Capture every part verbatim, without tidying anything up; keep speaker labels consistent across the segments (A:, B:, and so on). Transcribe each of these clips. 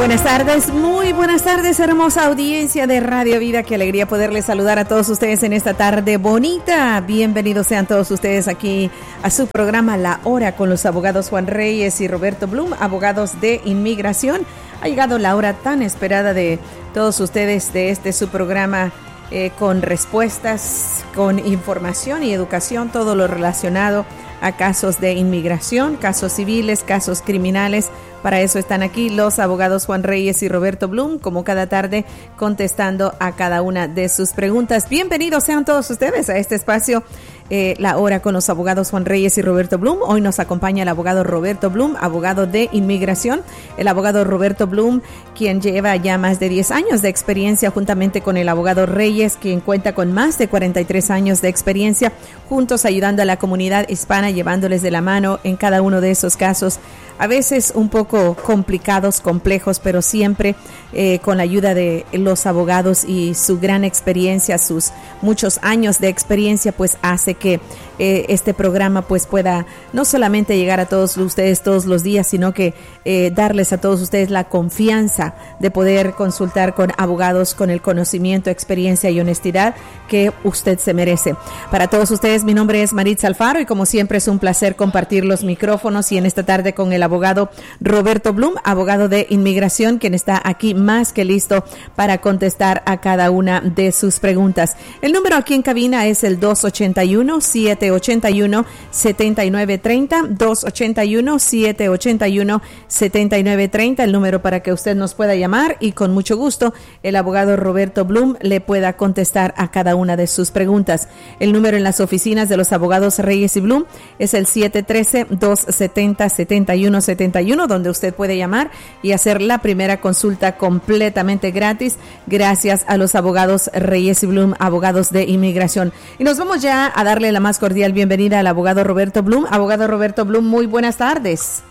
A: buenas tardes, muy buenas tardes, hermosa audiencia de Radio Vida. Qué alegría poderles saludar a todos ustedes en esta tarde bonita. Bienvenidos sean todos ustedes aquí a su programa La Hora con los abogados Juan Reyes y Roberto Blum, abogados de inmigración. Ha llegado la hora tan esperada de todos ustedes de este su programa eh, con respuestas, con información y educación, todo lo relacionado a casos de inmigración, casos civiles, casos criminales. Para eso están aquí los abogados Juan Reyes y Roberto Blum, como cada tarde, contestando a cada una de sus preguntas. Bienvenidos sean todos ustedes a este espacio, eh, La Hora con los abogados Juan Reyes y Roberto Blum. Hoy nos acompaña el abogado Roberto Blum, abogado de inmigración. El abogado Roberto Blum, quien lleva ya más de diez años de experiencia, juntamente con el abogado Reyes, quien cuenta con más de cuarenta y tres años de experiencia, juntos ayudando a la comunidad hispana, llevándoles de la mano en cada uno de esos casos, a veces un poco complicados, complejos, pero siempre eh, con la ayuda de los abogados y su gran experiencia, sus muchos años de experiencia, pues hace que eh, este programa pues pueda no solamente llegar a todos ustedes todos los días, sino que eh, darles a todos ustedes la confianza de poder consultar con abogados con el conocimiento, experiencia y honestidad que usted se merece. Para todos ustedes, mi nombre es Maritza Alfaro y como siempre es un placer compartir los micrófonos y en esta tarde con el abogado Roberto Blum, abogado de inmigración, quien está aquí más que listo para contestar a cada una de sus preguntas. El número aquí en cabina es el dos ocho uno, siete ocho uno, siete nueve tres cero, dos ocho uno, siete ocho uno, siete nueve tres cero, el número para que usted nos pueda llamar y con mucho gusto el abogado Roberto Blum le pueda contestar a cada una de sus preguntas. El número en las oficinas de los abogados Reyes y Blum es el siete uno tres, dos siete cero, siete uno setenta y uno, donde usted puede llamar y hacer la primera consulta completamente gratis gracias a los abogados Reyes y Blum, abogados de inmigración. Y nos vamos ya a darle la más cordial bienvenida al abogado Roberto Blum. Abogado Roberto Blum, muy buenas tardes.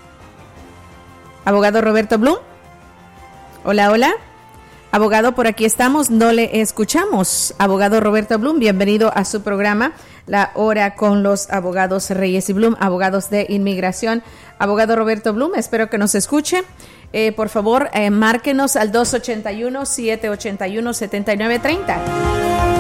A: Abogado Roberto Blum. Hola, hola. Abogado, por aquí estamos, no le escuchamos. Abogado Roberto Blum, bienvenido a su programa La Hora con los abogados Reyes y Blum, abogados de inmigración. Abogado Roberto Blum, espero que nos escuche. Eh, por favor, eh, márquenos al dos ocho uno, siete ocho uno, siete nueve tres cero.